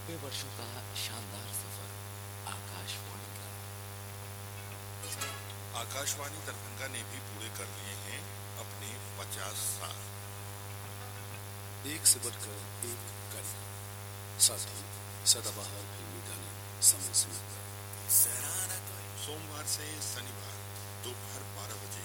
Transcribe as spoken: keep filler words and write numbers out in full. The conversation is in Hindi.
नब्बे वर्षों का शानदार सफर आकाशवाणी का। आकाशवाणी दरभंगा ने भी पूरे कर लिए हैं अपने पचास साल। एक से बढ़कर एक कार्यक्रम, साथ ही सदाबहार फिल्मी गाने समय समय पर। सोमवार से शनिवार दोपहर बारह बजे